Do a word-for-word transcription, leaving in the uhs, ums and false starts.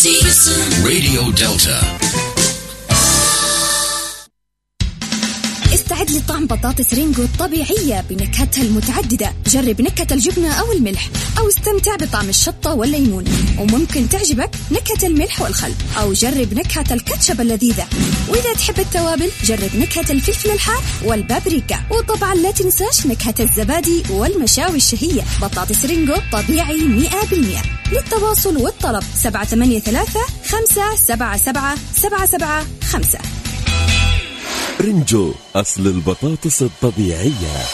راديو دلتا. استعد لطعم بطاطس رينجو الطبيعية بنكهتها المتعددة. جرب نكهة الجبنة أو الملح، أو استمتع بطعم الشطة والليمون. وممكن تعجبك نكهة الملح والخل، أو جرب نكهة الكاتشب اللذيذة. وإذا تحب التوابل جرب نكهة الفلفل الحار والبابريكا. وطبعا لا تنساش نكهة الزبادي والمشاوي الشهية. بطاطس رينجو طبيعي مئة بالمئة. للتواصل والطلب سبعة ثمانية ثلاثة خمسة سبعة سبعة سبعة سبعة خمسة. رينجو أصل البطاطس الطبيعية.